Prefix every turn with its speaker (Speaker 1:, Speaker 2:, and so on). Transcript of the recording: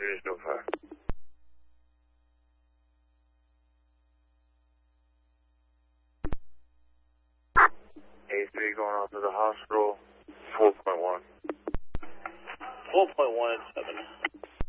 Speaker 1: 305. A3 going off to the hospital, 4.1.
Speaker 2: 4.1 and 7.